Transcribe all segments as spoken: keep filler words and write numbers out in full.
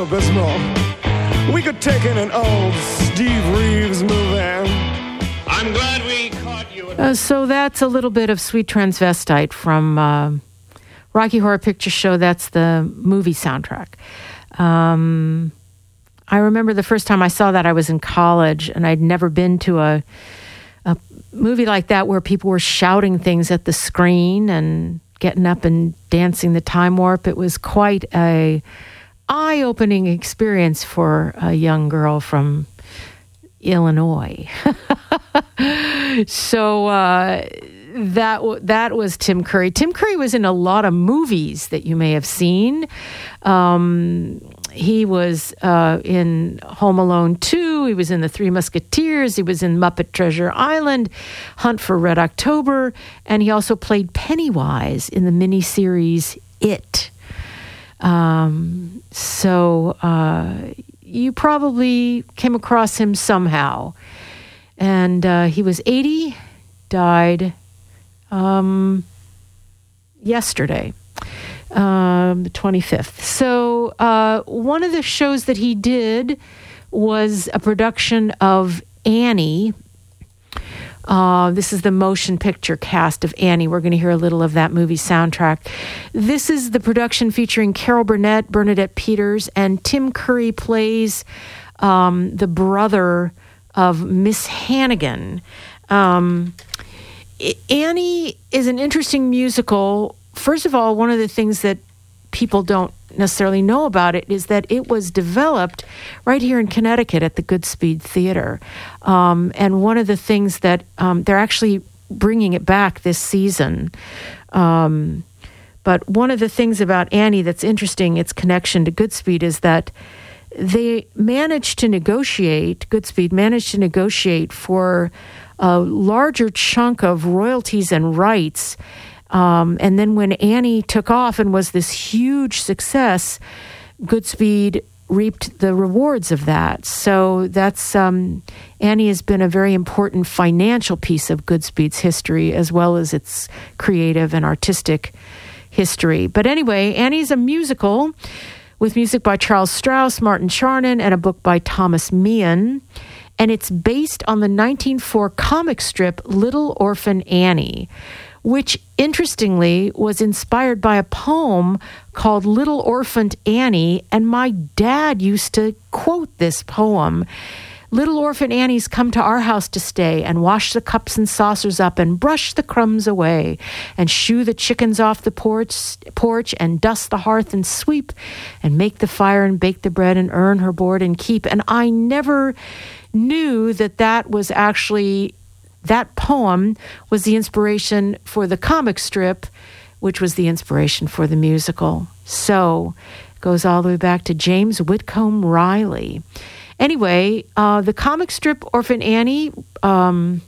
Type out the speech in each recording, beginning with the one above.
Pepto-Bismol. We could take in an old Steve Reeves movie. I'm glad we caught you. Uh, so that's a little bit of Sweet Transvestite from uh, Rocky Horror Picture Show. That's the movie soundtrack. Um, I remember the first time I saw that, I was in college, and I'd never been to a, a movie like that where people were shouting things at the screen and getting up and dancing the time warp. It was quite a eye-opening experience for a young girl from Illinois. so uh, that w- that was Tim Curry. Tim Curry was in a lot of movies that you may have seen. Um, he was uh, in Home Alone two. He was in The Three Musketeers. He was in Muppet Treasure Island, Hunt for Red October, and he also played Pennywise in the miniseries It. Um, so uh, you probably came across him somehow. And uh, he was eighty, died um, yesterday, um, the twenty-fifth. So uh, one of the shows that he did was a production of Annie. Uh, this is the motion picture cast of Annie. We're going to hear a little of that movie soundtrack. This is the production featuring Carol Burnett, Bernadette Peters, and Tim Curry plays um, the brother of Miss Hannigan. Um, Annie is an interesting musical. First of all, one of the things that people don't necessarily know about it is that it was developed right here in Connecticut at the Goodspeed Theater. Um, and one of the things that um, they're actually bringing it back this season. Um, but one of the things about Annie that's interesting, its connection to Goodspeed, is that they managed to negotiate, Goodspeed managed to negotiate for a larger chunk of royalties and rights. Um, and then when Annie took off and was this huge success, Goodspeed reaped the rewards of that. So that's um, Annie has been a very important financial piece of Goodspeed's history, as well as its creative and artistic history. But anyway, Annie's a musical with music by Charles Strauss, Martin Charnin, and a book by Thomas Meehan. And it's based on the nineteen oh four comic strip Little Orphan Annie, which interestingly was inspired by a poem called Little Orphaned Annie, and my dad used to quote this poem. Little orphan Annie's come to our house to stay and wash the cups and saucers up and brush the crumbs away and shoo the chickens off the porch, porch and dust the hearth and sweep and make the fire and bake the bread and earn her board and keep. And I never knew that that was actually, that poem was the inspiration for the comic strip, which was the inspiration for the musical. So it goes all the way back to James Whitcomb Riley. Anyway, uh, the comic strip Orphan Annie, um,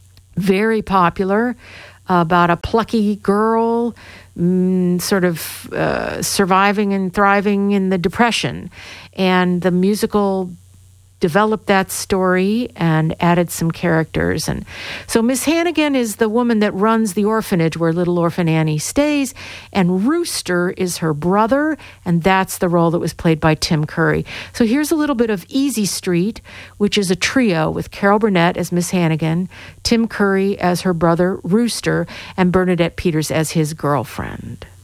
very popular, uh, about a plucky girl mm, sort of uh, surviving and thriving in the Depression. And the musical developed that story and added some characters. And so Miss Hannigan is the woman that runs the orphanage where Little Orphan Annie stays, and Rooster is her brother, and that's the role that was played by Tim Curry. So here's a little bit of Easy Street, which is a trio with Carol Burnett as Miss Hannigan, Tim Curry as her brother Rooster, and Bernadette Peters as his girlfriend.